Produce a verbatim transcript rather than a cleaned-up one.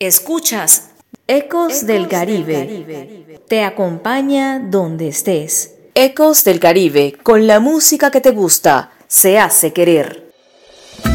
Escuchas Ecos del Caribe. Te acompaña donde estés. Ecos del Caribe, con la música que te gusta, se hace querer.